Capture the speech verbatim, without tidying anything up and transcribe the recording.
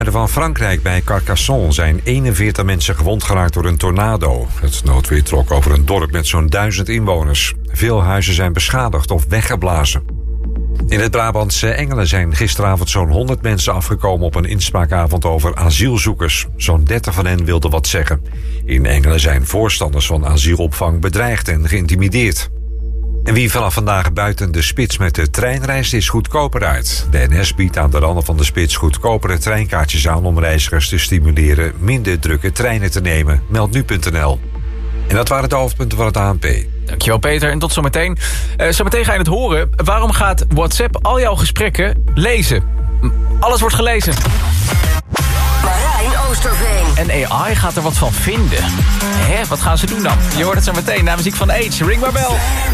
Van Frankrijk bij Carcassonne zijn eenenveertig mensen gewond geraakt door een tornado. Het noodweer trok over een dorp met zo'n duizend inwoners. Veel huizen zijn beschadigd of weggeblazen. In het Brabantse Engelen zijn gisteravond zo'n honderd mensen afgekomen op een inspraakavond over asielzoekers. Zo'n dertig van hen wilden wat zeggen. In Engelen zijn voorstanders van asielopvang bedreigd en geïntimideerd. En wie vanaf vandaag buiten de spits met de trein reist, is goedkoper uit. De N S biedt aan de randen van de spits goedkopere treinkaartjes aan om reizigers te stimuleren minder drukke treinen te nemen. Meld nu punt n l. En dat waren de hoofdpunten van het A N P. Dankjewel Peter en tot zometeen. Uh, zometeen ga je het horen. Waarom gaat WhatsApp al jouw gesprekken lezen? Alles wordt gelezen. Marijn Oosterveen. En A I gaat er wat van vinden. Hè, wat gaan ze doen dan? Je hoort het zo meteen na muziek van Age. Ring my bell.